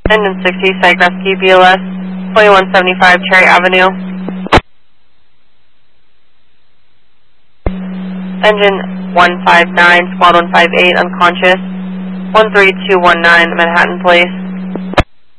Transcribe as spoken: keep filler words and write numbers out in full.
Engine sixty, Psych Rescue, B L S, twenty-one seventy-five Cherry Avenue. Engine one five nine, Squad one five eight, unconscious, one three two one nine, Manhattan Place.